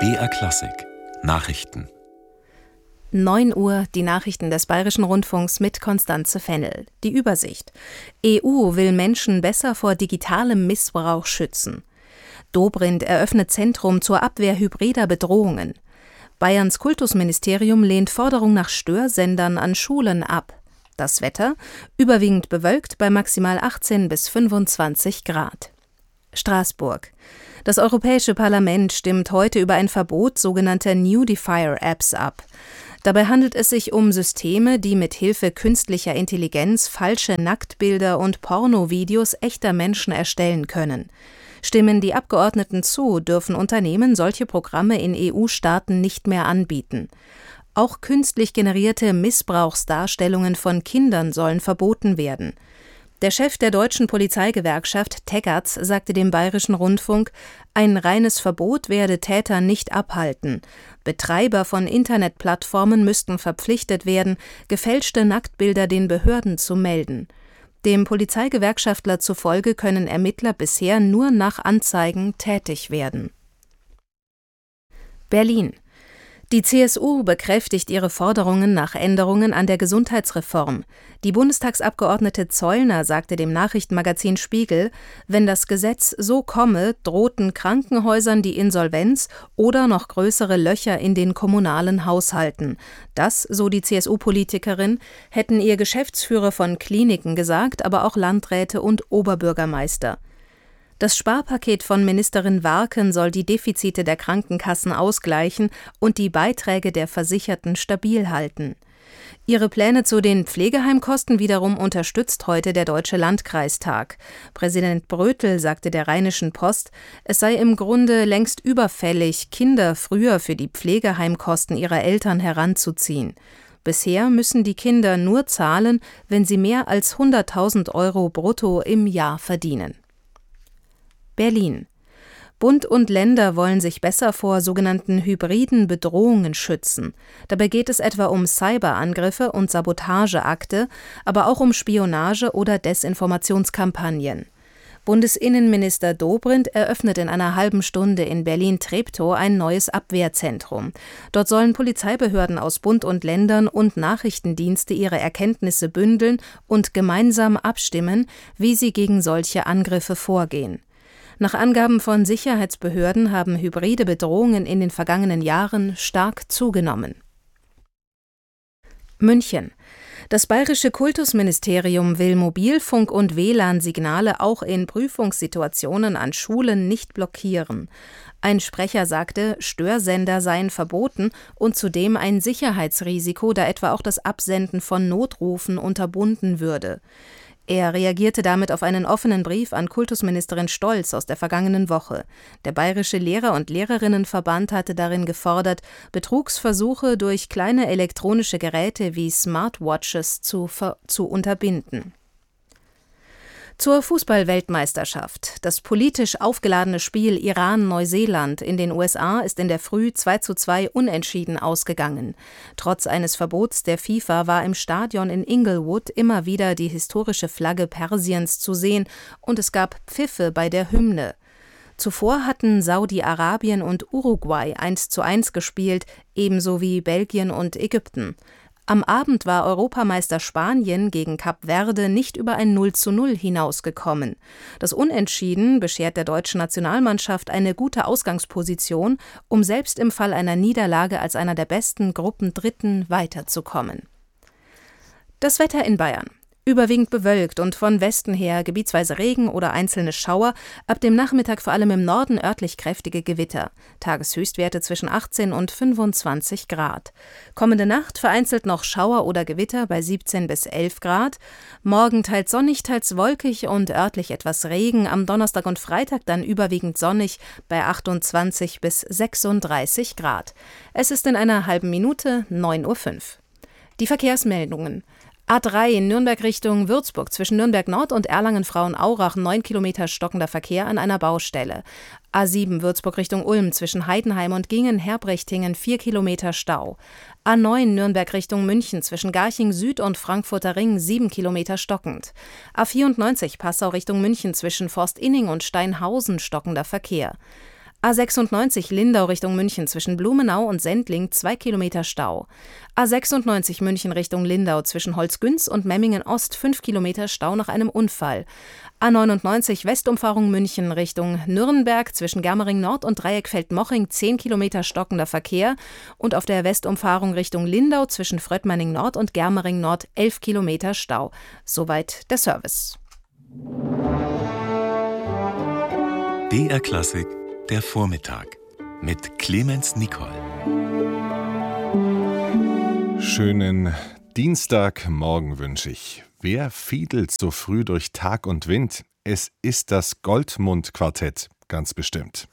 BR Klassik Nachrichten 9 Uhr, die Nachrichten des Bayerischen Rundfunks mit Constanze Fennel. Die Übersicht. EU will Menschen besser vor digitalem Missbrauch schützen. Dobrindt eröffnet Zentrum zur Abwehr hybrider Bedrohungen. Bayerns Kultusministerium lehnt Forderung nach Störsendern an Schulen ab. Das Wetter: überwiegend bewölkt bei maximal 18 bis 25 Grad. Straßburg. Das Europäische Parlament stimmt heute über ein Verbot sogenannter Nudifier-Apps ab. Dabei handelt es sich um Systeme, die mit Hilfe künstlicher Intelligenz falsche Nacktbilder und Pornovideos echter Menschen erstellen können. Stimmen die Abgeordneten zu, dürfen Unternehmen solche Programme in EU-Staaten nicht mehr anbieten. Auch künstlich generierte Missbrauchsdarstellungen von Kindern sollen verboten werden. Der Chef der deutschen Polizeigewerkschaft, Teggerts, sagte dem Bayerischen Rundfunk, ein reines Verbot werde Täter nicht abhalten. Betreiber von Internetplattformen müssten verpflichtet werden, gefälschte Nacktbilder den Behörden zu melden. Dem Polizeigewerkschaftler zufolge können Ermittler bisher nur nach Anzeigen tätig werden. Berlin. Die CSU bekräftigt ihre Forderungen nach Änderungen an der Gesundheitsreform. Die Bundestagsabgeordnete Zollner sagte dem Nachrichtenmagazin Spiegel, wenn das Gesetz so komme, drohten Krankenhäusern die Insolvenz oder noch größere Löcher in den kommunalen Haushalten. Das, so die CSU-Politikerin, hätten ihr Geschäftsführer von Kliniken gesagt, aber auch Landräte und Oberbürgermeister. Das Sparpaket von Ministerin Warken soll die Defizite der Krankenkassen ausgleichen und die Beiträge der Versicherten stabil halten. Ihre Pläne zu den Pflegeheimkosten wiederum unterstützt heute der Deutsche Landkreistag. Präsident Brötel sagte der Rheinischen Post, es sei im Grunde längst überfällig, Kinder früher für die Pflegeheimkosten ihrer Eltern heranzuziehen. Bisher müssen die Kinder nur zahlen, wenn sie mehr als 100.000 € brutto im Jahr verdienen. Berlin. Bund und Länder wollen sich besser vor sogenannten hybriden Bedrohungen schützen. Dabei geht es etwa um Cyberangriffe und Sabotageakte, aber auch um Spionage oder Desinformationskampagnen. Bundesinnenminister Dobrindt eröffnet in einer halben Stunde in Berlin-Treptow ein neues Abwehrzentrum. Dort sollen Polizeibehörden aus Bund und Ländern und Nachrichtendienste ihre Erkenntnisse bündeln und gemeinsam abstimmen, wie sie gegen solche Angriffe vorgehen. Nach Angaben von Sicherheitsbehörden haben hybride Bedrohungen in den vergangenen Jahren stark zugenommen. München. Das Bayerische Kultusministerium will Mobilfunk- und WLAN-Signale auch in Prüfungssituationen an Schulen nicht blockieren. Ein Sprecher sagte, Störsender seien verboten und zudem ein Sicherheitsrisiko, da etwa auch das Absenden von Notrufen unterbunden würde. Er reagierte damit auf einen offenen Brief an Kultusministerin Stolz aus der vergangenen Woche. Der Bayerische Lehrer- und Lehrerinnenverband hatte darin gefordert, Betrugsversuche durch kleine elektronische Geräte wie Smartwatches zu unterbinden. Zur Fußball-Weltmeisterschaft. Das politisch aufgeladene Spiel Iran-Neuseeland in den USA ist in der Früh 2:2 unentschieden ausgegangen. Trotz eines Verbots der FIFA war im Stadion in Inglewood immer wieder die historische Flagge Persiens zu sehen und es gab Pfiffe bei der Hymne. Zuvor hatten Saudi-Arabien und Uruguay 1:1 gespielt, ebenso wie Belgien und Ägypten. Am Abend war Europameister Spanien gegen Kap Verde nicht über ein 0:0 hinausgekommen. Das Unentschieden beschert der deutschen Nationalmannschaft eine gute Ausgangsposition, um selbst im Fall einer Niederlage als einer der besten Gruppendritten weiterzukommen. Das Wetter in Bayern. Überwiegend bewölkt und von Westen her gebietsweise Regen oder einzelne Schauer, ab dem Nachmittag vor allem im Norden örtlich kräftige Gewitter. Tageshöchstwerte zwischen 18 und 25 Grad. Kommende Nacht vereinzelt noch Schauer oder Gewitter bei 17 bis 11 Grad. Morgen teils sonnig, teils wolkig und örtlich etwas Regen. Am Donnerstag und Freitag dann überwiegend sonnig bei 28 bis 36 Grad. Es ist in einer halben Minute 9:05 Uhr. Die Verkehrsmeldungen. A3 Nürnberg Richtung Würzburg zwischen Nürnberg Nord und Erlangen-Frauenaurach 9 Kilometer stockender Verkehr an einer Baustelle. A7 Würzburg Richtung Ulm zwischen Heidenheim und Gingen-Herbrichtingen 4 Kilometer Stau. A9 Nürnberg Richtung München zwischen Garching Süd und Frankfurter Ring 7 Kilometer stockend. A94 Passau Richtung München zwischen Forstinning und Steinhausen stockender Verkehr. A96 Lindau Richtung München zwischen Blumenau und Sendling 2 Kilometer Stau. A96 München Richtung Lindau zwischen Holzgünz und Memmingen Ost 5 Kilometer Stau nach einem Unfall. A99 Westumfahrung München Richtung Nürnberg zwischen Germering Nord und Dreieckfeld-Moching 10 Kilometer stockender Verkehr und auf der Westumfahrung Richtung Lindau zwischen Fröttmanning Nord und Germering Nord 11 Kilometer Stau. Soweit der Service. BR Klassik, der Vormittag mit Clemens Nicol. Schönen Dienstagmorgen wünsche ich. Wer fiedelt so früh durch Tag und Wind? Es ist das Goldmund-Quartett, ganz bestimmt.